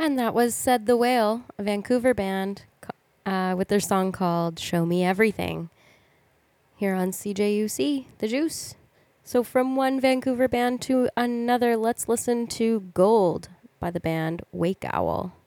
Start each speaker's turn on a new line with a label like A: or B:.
A: And that was Said the Whale, a Vancouver band, with their song called Show Me Everything, here on CJUC, The Juice. So from one Vancouver band to another, let's listen to Gold by the band Wake Owl.